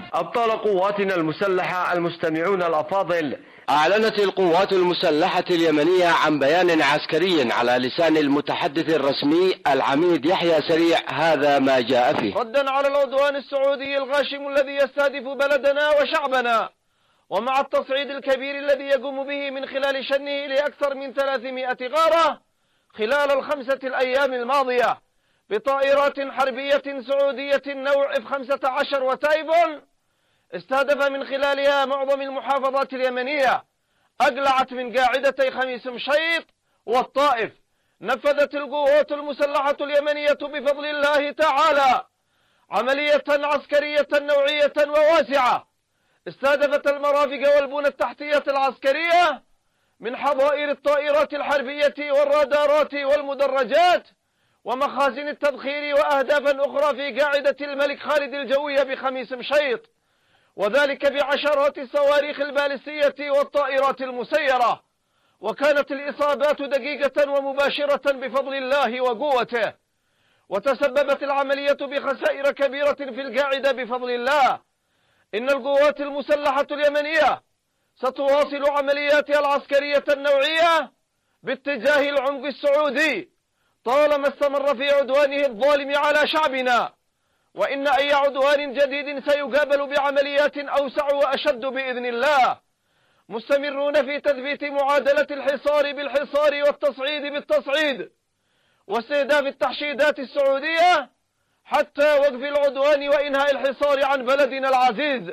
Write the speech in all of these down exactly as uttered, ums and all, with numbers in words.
أبطال قواتنا المسلحة المستمعون الأفاضل، أعلنت القوات المسلحة اليمنية عن بيان عسكري على لسان المتحدث الرسمي العميد يحيى سريع هذا ما جاء فيه: ردا على العدوان السعودي الغاشم الذي يستهدف بلدنا وشعبنا، ومع التصعيد الكبير الذي يقوم به من خلال شنه لأكثر من ثلاثمائة غارة خلال الخمسة الأيام الماضية بطائرات حربية سعودية نوع إف خمسة عشر وتايفون، استهدف من خلالها معظم المحافظات اليمنية، أقلعت من قاعدتي خميس مشيط والطائف. نفذت القوات المسلحة اليمنية بفضل الله تعالى عملية عسكرية نوعية وواسعة استهدفت المرافق والبنى التحتية العسكرية من حظائر الطائرات الحربية والرادارات والمدرجات ومخازن التذخير وأهدافا أخرى في قاعدة الملك خالد الجوية بخميس مشيط، وذلك بعشرات الصواريخ البالستية والطائرات المسيرة. وكانت الإصابات دقيقة ومباشرة بفضل الله وقوته، وتسببت العملية بخسائر كبيرة في القاعدة بفضل الله. إن القوات المسلحة اليمنية ستواصل عملياتها العسكرية النوعية باتجاه العمق السعودي طالما استمر في عدوانه الظالم على شعبنا، وإن أي عدوان جديد سيقابل بعمليات أوسع وأشد بإذن الله، مستمرون في تثبيت معادلة الحصار بالحصار والتصعيد بالتصعيد واستهداف التحشيدات السعودية حتى وقف العدوان وإنهاء الحصار عن بلدنا العزيز.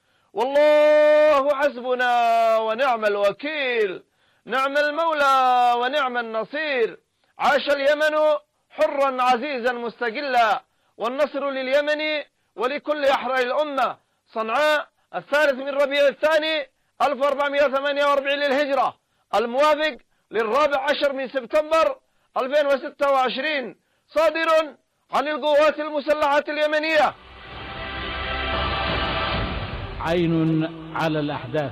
والله حسبنا ونعم الوكيل، نعم المولى ونعم النصير. عاش اليمن حرا عزيزا مستقلا، والنصر لليمن ولكل أحرار الأمة. صنعاء الثالث من ربيع الثاني ألف وأربعمائة وثمانية وأربعين للهجرة، الموافق للرابع عشر من سبتمبر ألفين وستة وعشرين، صادر عن القوات المسلحة اليمنية. عين على الأحداث.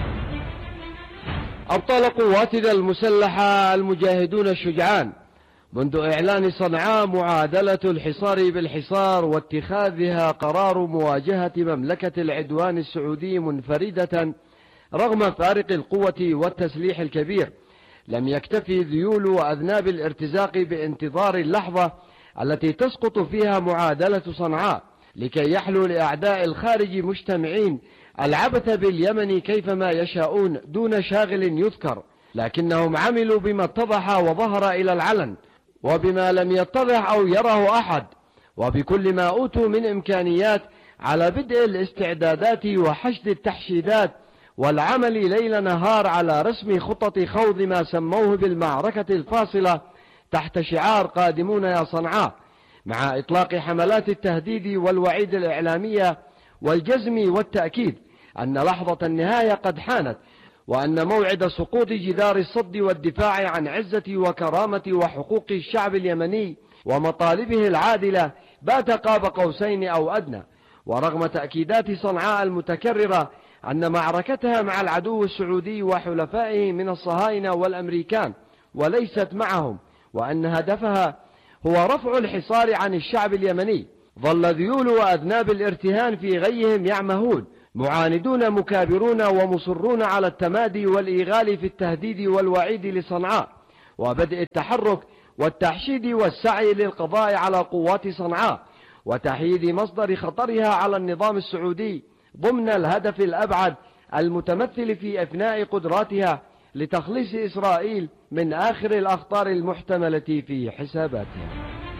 أبطال قواتنا المسلحة المجاهدون الشجعان منذ إعلان صنعاء معادلة الحصار بالحصار واتخاذها قرار مواجهة مملكة العدوان السعودي منفردة رغم فارق القوة والتسليح الكبير، لم يكتفي ذيول وأذناب الارتزاق بانتظار اللحظة التي تسقط فيها معادلة صنعاء لكي يحلو لأعداء الخارج مجتمعين العبث باليمن كيفما يشاءون دون شاغل يذكر، لكنهم عملوا بما اتضح وظهر إلى العلن وبما لم يتضح أو يره أحد، وبكل ما أوتوا من إمكانيات على بدء الاستعدادات وحشد التحشيدات والعمل ليل نهار على رسم خطط خوض ما سموه بالمعركة الفاصلة تحت شعار قادمون يا صنعاء، مع إطلاق حملات التهديد والوعيد الإعلامية والجزم والتأكيد أن لحظة النهاية قد حانت، وأن موعد سقوط جدار الصد والدفاع عن عزة وكرامة وحقوق الشعب اليمني ومطالبه العادلة بات قاب قوسين أو أدنى. ورغم تأكيدات صنعاء المتكررة أن معركتها مع العدو السعودي وحلفائه من الصهاينة والأمريكان وليست معهم، وأن هدفها هو رفع الحصار عن الشعب اليمني، ظل ذيول وأذناب الارتهان في غيهم يعمهون معاندون مكابرون ومصرون على التمادي والإيغال في التهديد والوعيد لصنعاء وبدء التحرك والتحشيد والسعي للقضاء على قوات صنعاء وتحييد مصدر خطرها على النظام السعودي ضمن الهدف الأبعد المتمثل في إفناء قدراتها لتخليص إسرائيل من آخر الأخطار المحتملة في حساباتها.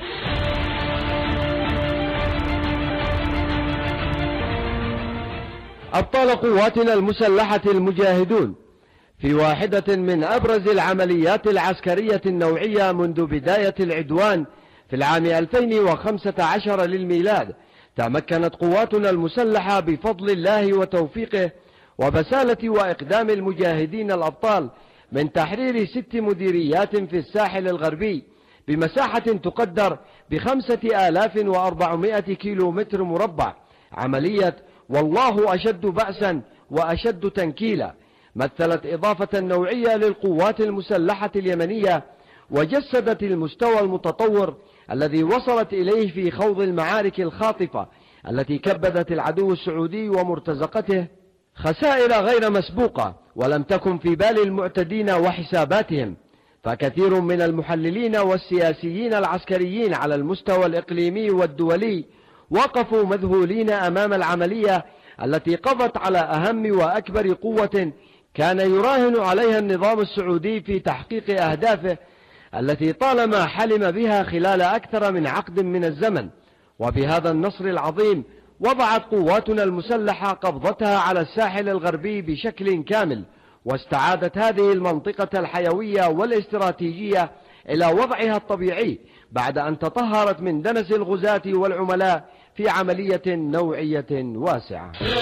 أبطال قواتنا المسلحة المجاهدون في واحدة من أبرز العمليات العسكرية النوعية منذ بداية العدوان في العام ألفين وخمسة عشر للميلاد، تمكنت قواتنا المسلحة بفضل الله وتوفيقه وبسالة وإقدام المجاهدين الأبطال من تحرير ست مديريات في الساحل الغربي بمساحة تقدر بخمسة آلاف وأربعمائة كيلو متر مربع. عملية والله أشد بأسا وأشد تنكيلا مثلت إضافة نوعية للقوات المسلحة اليمنية وجسدت المستوى المتطور الذي وصلت إليه في خوض المعارك الخاطفة التي كبدت العدو السعودي ومرتزقته خسائر غير مسبوقة ولم تكن في بال المعتدين وحساباتهم. فكثير من المحللين والسياسيين العسكريين على المستوى الإقليمي والدولي وقفوا مذهولين أمام العملية التي قضت على أهم وأكبر قوة كان يراهن عليها النظام السعودي في تحقيق أهدافه التي طالما حلم بها خلال أكثر من عقد من الزمن. وبهذا النصر العظيم وضعت قواتنا المسلحة قبضتها على الساحل الغربي بشكل كامل، واستعادت هذه المنطقة الحيوية والاستراتيجية إلى وضعها الطبيعي بعد أن تطهرت من دنس الغزاة والعملاء في عملية نوعية واسعة.